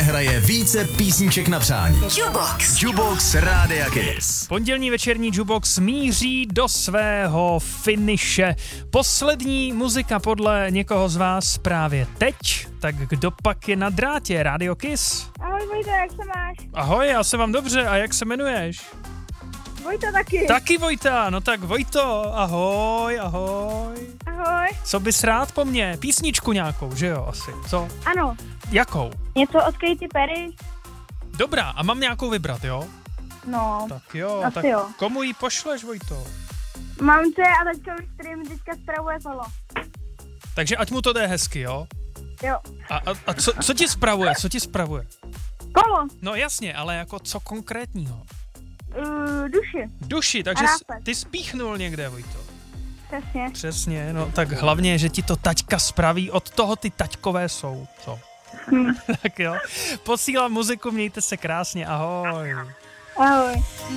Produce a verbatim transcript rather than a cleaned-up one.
hraje více písniček na přání. Jukebox. Jukebox Rádia Kiss. Pondělní večerní Jukebox míří do svého finiše. Poslední muzika podle někoho z vás právě teď. Tak kdo pak je na drátě? Radio Kiss. Ahoj Vojto, jak se máš? Ahoj, já se vám dobře. A jak se jmenuješ? Vojta taky. Taky Vojta. No tak Vojto, ahoj, ahoj. Ahoj. Co bys rád po mně? Písničku nějakou, že jo, asi. Co? Ano, Jakou? něco od Katy Perry? Dobrá, a mám nějakou vybrat, jo? No, Tak jo, Asi tak jo. komu ji pošleš, Vojto? mamce a taťkovi, který mi teďka spravuje kolo. Takže ať mu to jde hezky, jo? Jo. A, a, a co, co ti spravuje, co ti spravuje? Kolo, No jasně, ale jako co konkrétního? uh, duši, Duši, takže A jsi, nápad. ty spíchnul někde, Vojto. přesně. Přesně, no tak hlavně, že ti to taťka spraví, od toho ty taťkové jsou, co? Hm. Tak jo, posílám muziku, mějte se krásně, ahoj. Ahoj.